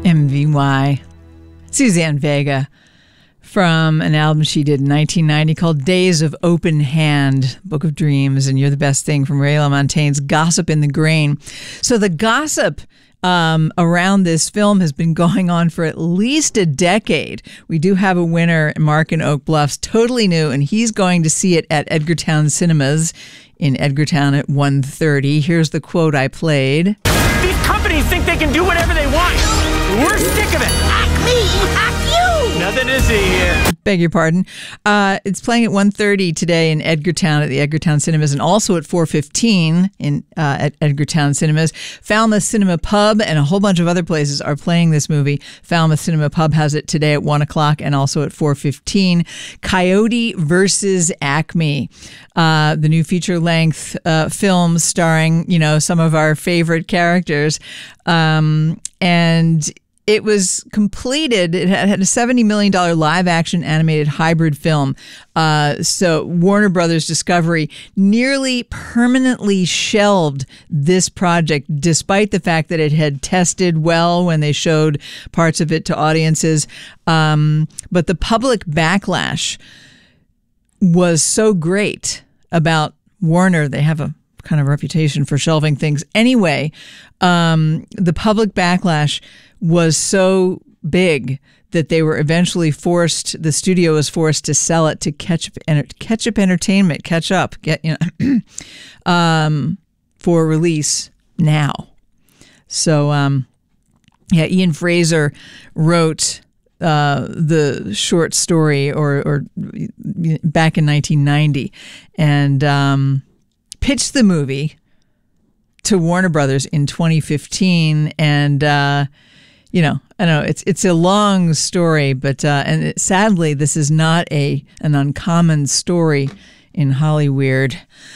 MVY. Suzanne Vega from an album she did in 1990 called Days of Open Hand, Book of Dreams, and You're the Best Thing from Ray LaMontagne's Gossip in the Grain. So the gossip around this film has been going on for at least a decade. We do have a winner, Mark in Oak Bluffs, totally new, and he's going to see it at Edgartown Cinemas in Edgartown at 1:30. Here's the quote I played. These companies think they can do whatever they want. We're sick of it. Hack me, hack you. Nothing to see here. Beg your pardon. It's playing at 1:30 today in Edgartown at the Edgartown Cinemas, and also at 4:15 at Edgartown Cinemas. Falmouth Cinema Pub and a whole bunch of other places are playing this movie. Falmouth Cinema Pub has it today at 1 o'clock and also at 4:15. Coyote versus Acme, the new feature-length film starring, some of our favorite characters, and it was completed. It had a $70 million live-action animated hybrid film. So Warner Brothers Discovery nearly permanently shelved this project, despite the fact that it had tested well when they showed parts of it to audiences. But the public backlash was so great about Warner. They have a kind of reputation for shelving things. Anyway, the public backlash was so big that they were eventually the studio was forced to sell it to Ketchup Entertainment, for release now. So, Ian Fraser wrote the short story or back in 1990 and pitched the movie to Warner Brothers in 2015, and I know it's a long story, but sadly, this is not an uncommon story in Hollywood.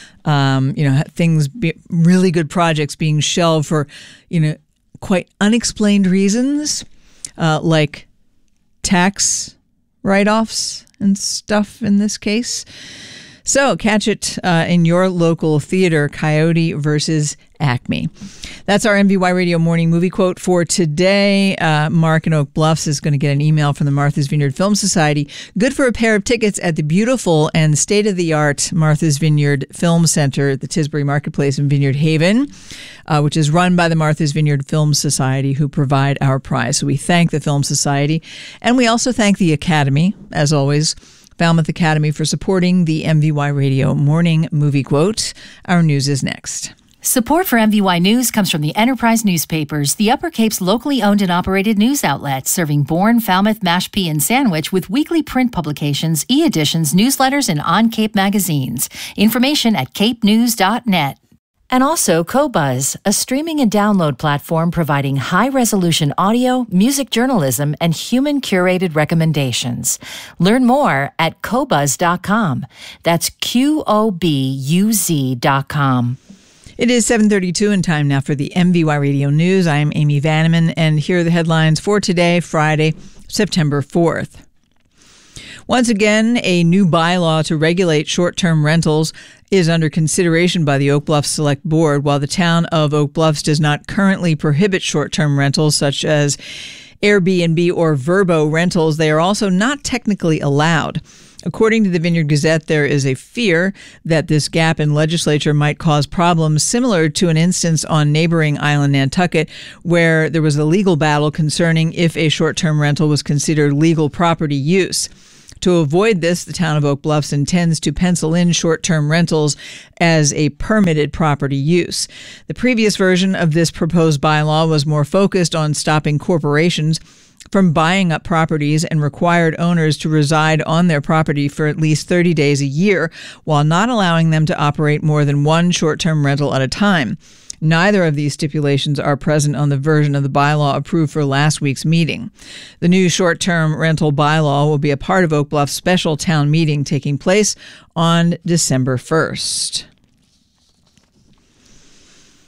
Really good projects being shelved for quite unexplained reasons, like tax write-offs and stuff in this case. So catch it in your local theater, Coyote versus Acme. That's our MVY Radio Morning Movie Quote for today. Mark in Oak Bluffs is going to get an email from the Martha's Vineyard Film Society. Good for a pair of tickets at the beautiful and state-of-the-art Martha's Vineyard Film Center at the Tisbury Marketplace in Vineyard Haven, which is run by the Martha's Vineyard Film Society, who provide our prize. So we thank the Film Society, and we also thank the Academy, as always, Falmouth Academy, for supporting the MVY Radio Morning Movie Quote. Our news is next. Support for MVY News comes from the Enterprise Newspapers, the Upper Cape's locally owned and operated news outlet, serving Bourne, Falmouth, Mashpee, and Sandwich with weekly print publications, e-editions, newsletters, and on-Cape magazines. Information at capenews.net. And also Qobuz, a streaming and download platform providing high-resolution audio, music journalism, and human-curated recommendations. Learn more at Qobuz.com. That's QOBUZ.com. It is 7:32 and time now for the MVY Radio News. I am Amy Vanneman, and here are the headlines for today, Friday, September 4th. Once again, a new bylaw to regulate short-term rentals is under consideration by the Oak Bluffs Select Board. While the town of Oak Bluffs does not currently prohibit short-term rentals such as Airbnb or Vrbo rentals, they are also not technically allowed. According to the Vineyard Gazette, there is a fear that this gap in legislature might cause problems similar to an instance on neighboring island Nantucket, where there was a legal battle concerning if a short-term rental was considered legal property use. To avoid this, the town of Oak Bluffs intends to pencil in short-term rentals as a permitted property use. The previous version of this proposed bylaw was more focused on stopping corporations from buying up properties and required owners to reside on their property for at least 30 days a year, while not allowing them to operate more than one short-term rental at a time. Neither of these stipulations are present on the version of the bylaw approved for last week's meeting. The new short-term rental bylaw will be a part of Oak Bluff's special town meeting taking place on December 1st.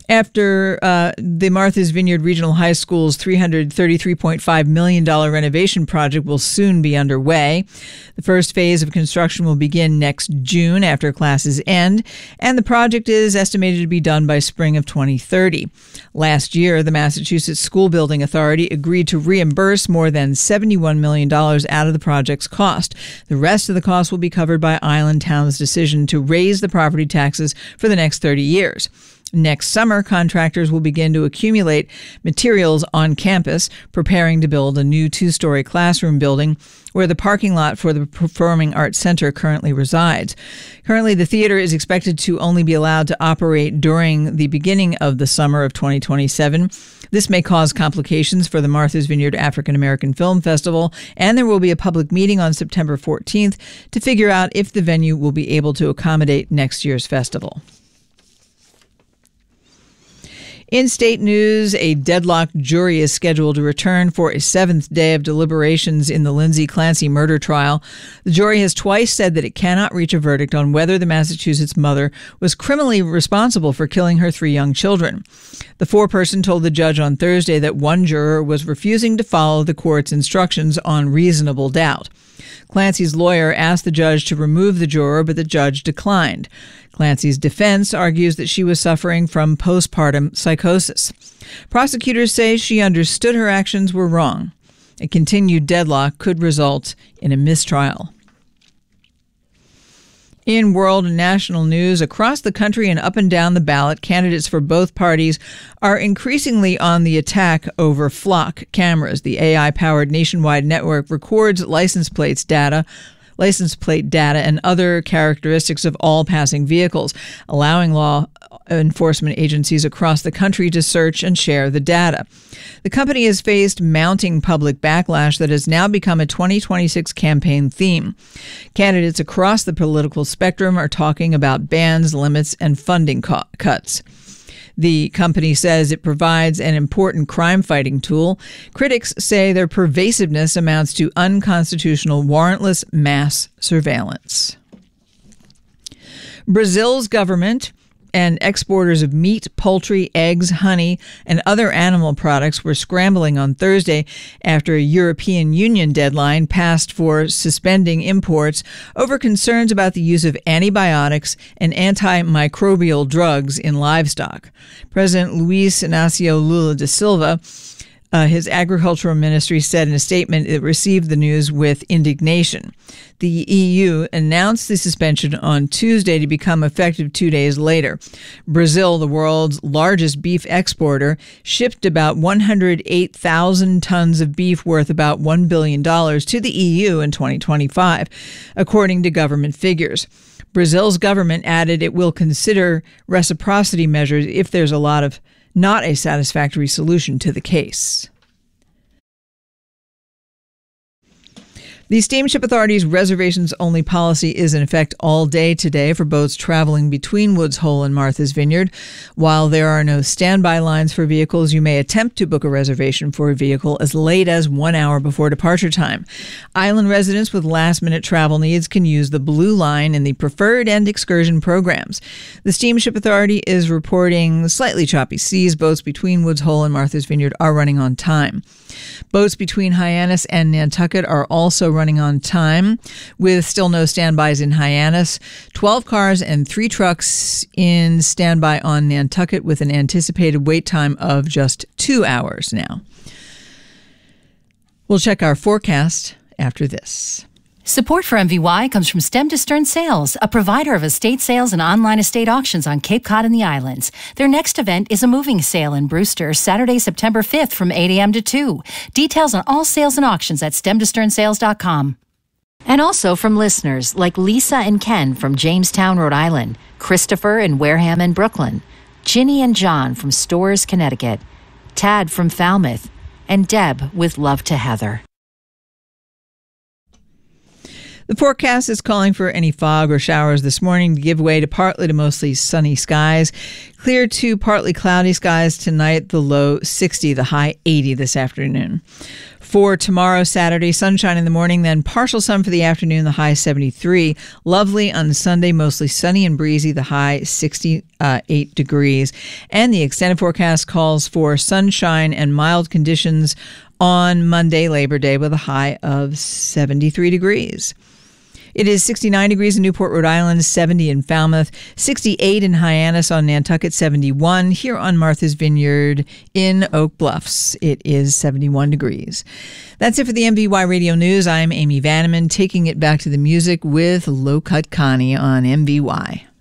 After the Martha's Vineyard Regional High School's $333.5 million renovation project will soon be underway. The first phase of construction will begin next June after classes end, and the project is estimated to be done by spring of 2030. Last year, the Massachusetts School Building Authority agreed to reimburse more than $71 million out of the project's cost. The rest of the cost will be covered by Island Town's decision to raise the property taxes for the next 30 years. Next summer, contractors will begin to accumulate materials on campus, preparing to build a new 2-story classroom building where the parking lot for the Performing Arts Center currently resides. Currently, the theater is expected to only be allowed to operate during the beginning of the summer of 2027. This may cause complications for the Martha's Vineyard African American Film Festival, and there will be a public meeting on September 14th to figure out if the venue will be able to accommodate next year's festival. In state news, a deadlocked jury is scheduled to return for a 7th day of deliberations in the Lindsay Clancy murder trial. The jury has twice said that it cannot reach a verdict on whether the Massachusetts mother was criminally responsible for killing her 3 young children. The foreperson told the judge on Thursday that one juror was refusing to follow the court's instructions on reasonable doubt. Clancy's lawyer asked the judge to remove the juror, but the judge declined. Clancy's defense argues that she was suffering from postpartum psychosis. Prosecutors say she understood her actions were wrong. A continued deadlock could result in a mistrial. In world and national news, across the country and up and down the ballot, candidates for both parties are increasingly on the attack over Flock cameras. The AI-powered nationwide network records license plate data and other characteristics of all passing vehicles, allowing law enforcement agencies across the country to search and share the data. The company has faced mounting public backlash that has now become a 2026 campaign theme. Candidates across the political spectrum are talking about bans, limits, and funding cuts. The company says it provides an important crime-fighting tool. Critics say their pervasiveness amounts to unconstitutional, warrantless mass surveillance. Brazil's government and exporters of meat, poultry, eggs, honey, and other animal products were scrambling on Thursday after a European Union deadline passed for suspending imports over concerns about the use of antibiotics and antimicrobial drugs in livestock. President Luiz Inácio Lula da Silva, his agricultural ministry, said in a statement it received the news with indignation. The EU announced the suspension on Tuesday to become effective 2 days later. Brazil, the world's largest beef exporter, shipped about 108,000 tons of beef worth about $1 billion to the EU in 2025, according to government figures. Brazil's government added it will consider reciprocity measures if there's not a satisfactory solution to the case. The Steamship Authority's reservations-only policy is in effect all day today for boats traveling between Woods Hole and Martha's Vineyard. While there are no standby lines for vehicles, you may attempt to book a reservation for a vehicle as late as 1 hour before departure time. Island residents with last-minute travel needs can use the Blue Line in the Preferred and Excursion programs. The Steamship Authority is reporting slightly choppy seas. Boats between Woods Hole and Martha's Vineyard are running on time. Boats between Hyannis and Nantucket are also running on time, with still no standbys in Hyannis. 12 cars and 3 trucks in standby on Nantucket, with an anticipated wait time of just 2 hours now. We'll check our forecast after this. Support for MVY comes from Stem to Stern Sales, a provider of estate sales and online estate auctions on Cape Cod and the islands. Their next event is a moving sale in Brewster, Saturday, September 5th from 8 a.m. to 2. Details on all sales and auctions at stemtostern.sales.com. And also from listeners like Lisa and Ken from Jamestown, Rhode Island, Christopher in Wareham and Brooklyn, Ginny and John from Storrs, Connecticut, Tad from Falmouth, and Deb with love to Heather. The forecast is calling for any fog or showers this morning to give way to partly to mostly sunny skies. Clear to partly cloudy skies tonight, the low 60, the high 80 this afternoon. For tomorrow, Saturday, sunshine in the morning, then partial sun for the afternoon, the high 73. Lovely on Sunday, mostly sunny and breezy, the high 68 degrees. And the extended forecast calls for sunshine and mild conditions on Monday, Labor Day, with a high of 73 degrees. It is 69 degrees in Newport, Rhode Island, 70 in Falmouth, 68 in Hyannis, on Nantucket, 71. Here on Martha's Vineyard in Oak Bluffs, it is 71 degrees. That's it for the MVY Radio News. I'm Amy Vanneman, taking it back to the music with Low Cut Connie on MVY.